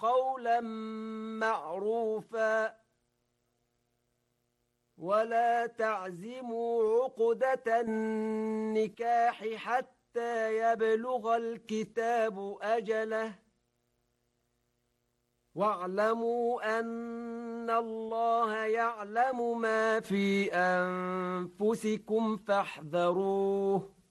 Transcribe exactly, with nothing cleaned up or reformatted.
قولا معروفا ولا تعزموا عقدة النكاح حتى يبلغ الكتاب أجله واعلموا أن الله يعلم ما في أنفسكم فاحذروه